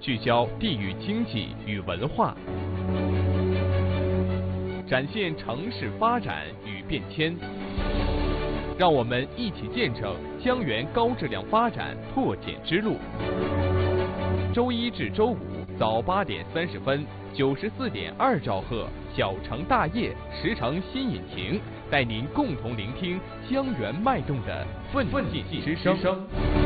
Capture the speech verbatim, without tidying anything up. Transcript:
聚焦地域经济与文化，展现城市发展与变迁。让我们一起见证江源高质量发展破茧之路。周一至周五早八点三十分，九十四点二兆赫，小城大业，十城新引擎，带您共同聆听江源脉动的奋进之声。